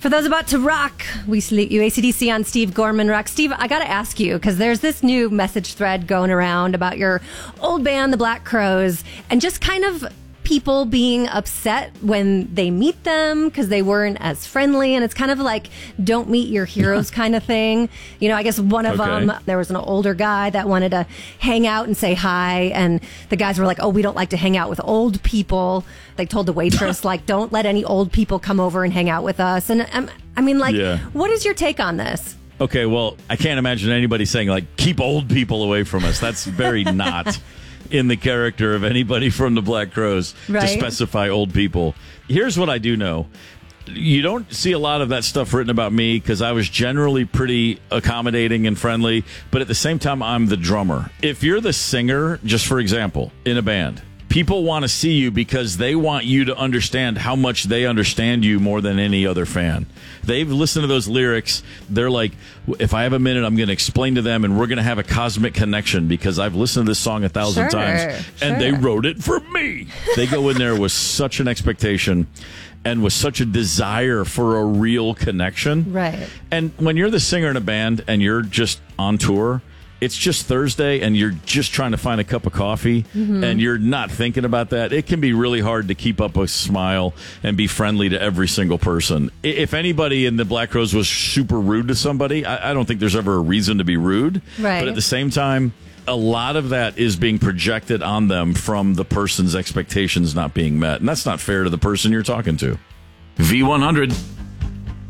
For those about to rock, we salute you. AC/DC on Steve Gorman Rock. Steve, I got to ask you, because there's this new message thread going around about your old band, the Black Crowes, and just kind of people being upset when they meet them because they weren't as friendly. And it's kind of like, don't meet your heroes kind of thing. You know, I guess one of them, there was an older guy that wanted to hang out and say hi. And the guys were like, oh, we don't like to hang out with old people. They told the waitress, like, don't let any old people come over and hang out with us. And what is your take on this? Okay, well, I can't imagine anybody saying, like, keep old people away from us. That's very not in the character of anybody from the Black Crowes to specify old people. Here's what I do know. You don't see a lot of that stuff written about me because I was generally pretty accommodating and friendly, but at the same time, I'm the drummer. If you're the singer, just for example, in a band, people want to see you because they want you to understand how much they understand you more than any other fan. They've listened to those lyrics. They're like, if I have a minute, I'm going to explain to them, and we're going to have a cosmic connection because I've listened to this song 1,000 times, and they wrote it for me. They go in there with such an expectation and with such a desire for a real connection. Right. And when you're the singer in a band and you're just on tour, it's just Thursday and you're just trying to find a cup of coffee and you're not thinking about that. It can be really hard to keep up a smile and be friendly to every single person. If anybody in the Black Crowes was super rude to somebody, I don't think there's ever a reason to be rude. Right. But at the same time, a lot of that is being projected on them from the person's expectations not being met. And that's not fair to the person you're talking to. V100.